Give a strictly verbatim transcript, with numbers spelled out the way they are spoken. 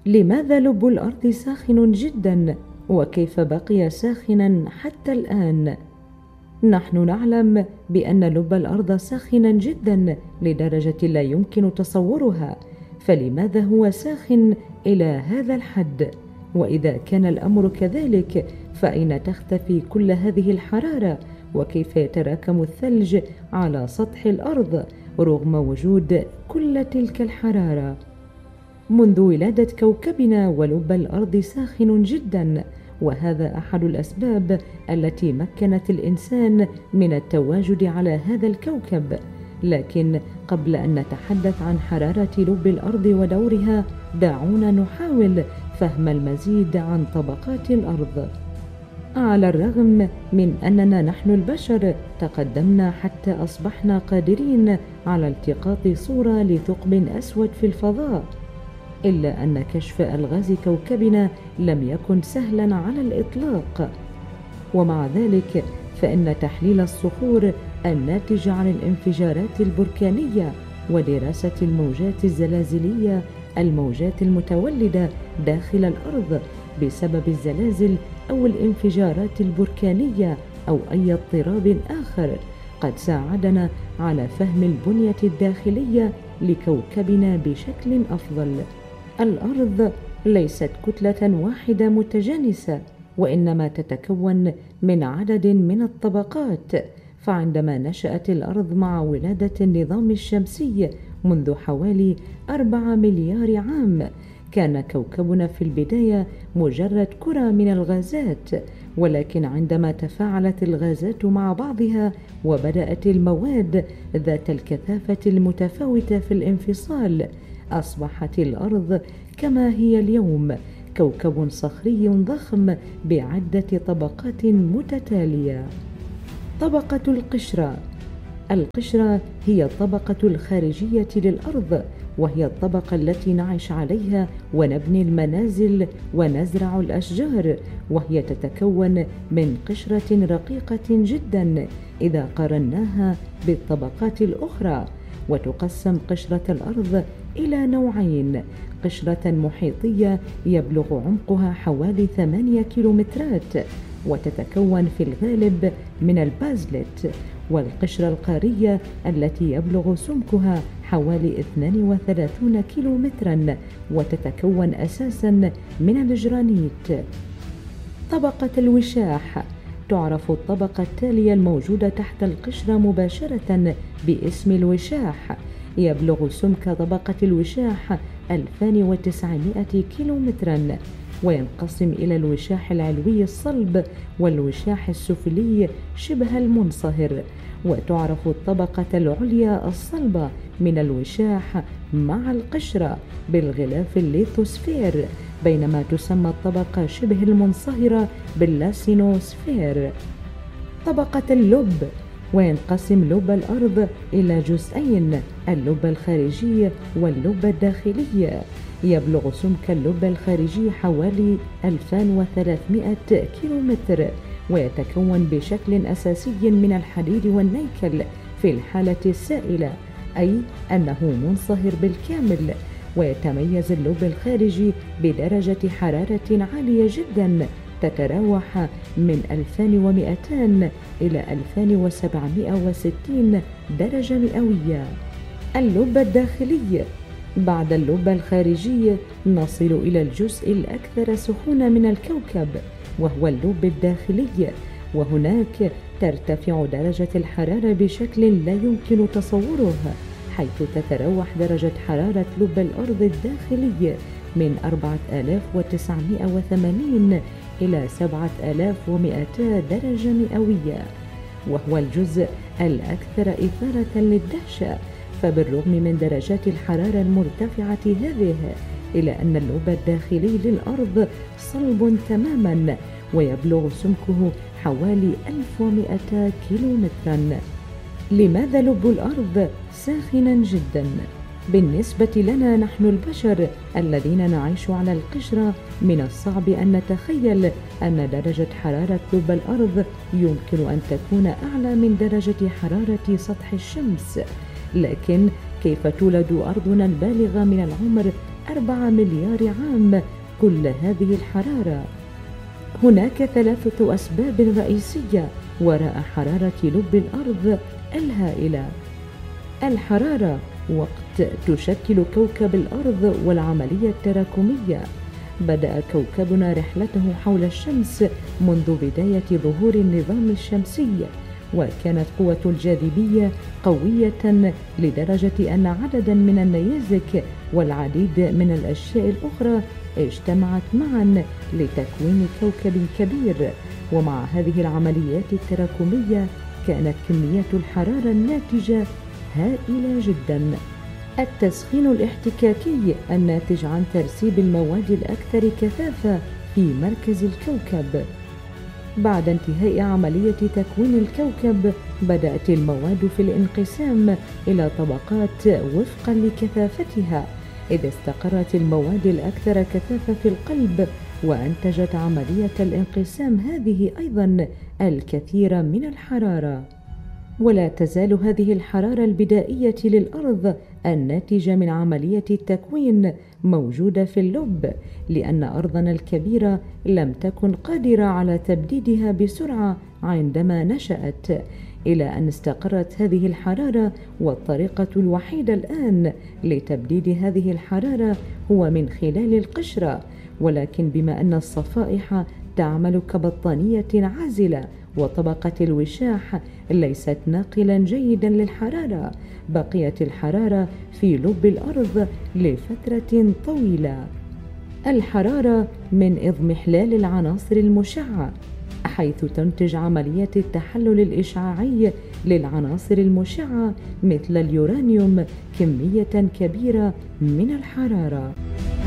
لماذا لب الأرض ساخن جدا؟ وكيف بقي ساخنا حتى الآن؟ نحن نعلم بأن لب الأرض ساخنا جدا لدرجة لا يمكن تصورها، فلماذا هو ساخن إلى هذا الحد؟ وإذا كان الأمر كذلك فأين تختفي كل هذه الحرارة؟ وكيف يتراكم الثلج على سطح الأرض رغم وجود كل تلك الحرارة؟ منذ ولادة كوكبنا ولب الأرض ساخن جدا، وهذا أحد الأسباب التي مكنت الإنسان من التواجد على هذا الكوكب. لكن قبل أن نتحدث عن حرارة لب الأرض ودورها، دعونا نحاول فهم المزيد عن طبقات الأرض. على الرغم من أننا نحن البشر تقدمنا حتى أصبحنا قادرين على التقاط صورة لثقب أسود في الفضاء، إلا أن كشف ألغاز كوكبنا لم يكن سهلا على الإطلاق. ومع ذلك فإن تحليل الصخور الناتجة عن الانفجارات البركانية ودراسة الموجات الزلازلية، الموجات المتولدة داخل الأرض بسبب الزلازل أو الانفجارات البركانية أو أي اضطراب آخر، قد ساعدنا على فهم البنية الداخلية لكوكبنا بشكل أفضل. الأرض ليست كتلة واحدة متجانسة، وإنما تتكون من عدد من الطبقات. فعندما نشأت الأرض مع ولادة النظام الشمسي منذ حوالي أربعة مليار عام، كان كوكبنا في البداية مجرد كرة من الغازات، ولكن عندما تفاعلت الغازات مع بعضها وبدأت المواد ذات الكثافة المتفاوتة في الانفصال، أصبحت الأرض كما هي اليوم، كوكب صخري ضخم بعدة طبقات متتالية. طبقة القشرة. القشرة هي الطبقة الخارجية للأرض، وهي الطبقة التي نعيش عليها ونبني المنازل ونزرع الأشجار، وهي تتكون من قشرة رقيقة جدا إذا قارناها بالطبقات الأخرى. وتقسم قشرة الأرض إلى نوعين: قشرة محيطية يبلغ عمقها حوالي ثمانية كيلومترات وتتكون في الغالب من البازلت، والقشرة القارية التي يبلغ سمكها حوالي اثنين وثلاثين كيلومترا وتتكون أساسا من الجرانيت. طبقة الوشاح. تعرف الطبقة التالية الموجودة تحت القشرة مباشرة باسم الوشاح. يبلغ سمك طبقة الوشاح ألفين وتسعمائة كيلومترا، وينقسم إلى الوشاح العلوي الصلب والوشاح السفلي شبه المنصهر. وتعرف الطبقة العليا الصلبة من الوشاح مع القشرة بالغلاف الليثوسفير، بينما تسمى الطبقة شبه المنصهرة باللاسينوسفير. طبقة اللب. وينقسم لب الأرض إلى جزئين: اللب الخارجي واللب الداخلي. يبلغ سمك اللب الخارجي حوالي ألفين وثلاثمائة كيلومتر، ويتكون بشكل أساسي من الحديد والنيكل في الحالة السائلة، أي أنه منصهر بالكامل. ويتميز اللب الخارجي بدرجة حرارة عالية جدا تتراوح من ألفين ومئتين إلى ألفين وسبعمائة وستين درجة مئوية. اللب الداخلي. بعد اللب الخارجي نصل إلى الجزء الأكثر سخونة من الكوكب، وهو اللب الداخلي، وهناك ترتفع درجة الحرارة بشكل لا يمكن تصوره، حيث تتراوح درجة حرارة لب الأرض الداخلي من أربعة آلاف وتسعمائة وثمانين إلى سبعة آلاف ومئتين درجة مئوية، وهو الجزء الأكثر إثارة للدهشة. فبالرغم من درجات الحرارة المرتفعة هذه، إلا أن اللب الداخلي للأرض صلب تماما ويبلغ سمكه حوالي ألف ومئتين كيلومترا. لماذا لب الأرض ساخنا جدا؟ بالنسبة لنا نحن البشر الذين نعيش على القشرة، من الصعب أن نتخيل أن درجة حرارة لب الأرض يمكن أن تكون أعلى من درجة حرارة سطح الشمس. لكن كيف تولد أرضنا البالغة من العمر أربعة مليار عام كل هذه الحرارة. هناك ثلاثة أسباب رئيسية وراء حرارة لب الأرض الهائلة. الحرارة وقت تشكل كوكب الأرض والعملية التراكمية. بدأ كوكبنا رحلته حول الشمس منذ بداية ظهور النظام الشمسي، وكانت قوة الجاذبية قوية لدرجة أن عددا من النيازك والعديد من الأشياء الأخرى اجتمعت معا لتكوين كوكب كبير. ومع هذه العمليات التراكمية كانت كمية الحرارة الناتجة هائلة جدا. التسخين الاحتكاكي الناتج عن ترسيب المواد الأكثر كثافة في مركز الكوكب. بعد انتهاء عملية تكوين الكوكب بدأت المواد في الانقسام إلى طبقات وفقا لكثافتها، إذ استقرت المواد الأكثر كثافة في القلب، وأنتجت عملية الانقسام هذه أيضا الكثير من الحرارة. ولا تزال هذه الحرارة البدائية للأرض الناتجة من عملية التكوين موجودة في اللب، لأن أرضنا الكبيرة لم تكن قادرة على تبديدها بسرعة عندما نشأت، إلى أن استقرت هذه الحرارة. والطريقة الوحيدة الآن لتبديد هذه الحرارة هو من خلال القشرة، ولكن بما أن الصفائح تعمل كبطانية عازلة وطبقة الوشاح ليست ناقلا جيدا للحرارة، بقيت الحرارة في لب الأرض لفترة طويلة. الحرارة من إضمحلال العناصر المشعة، حيث تنتج عملية التحلل الإشعاعي للعناصر المشعة مثل اليورانيوم كمية كبيرة من الحرارة.